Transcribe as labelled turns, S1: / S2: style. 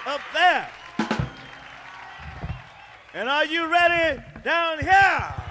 S1: up there? And are you ready down here?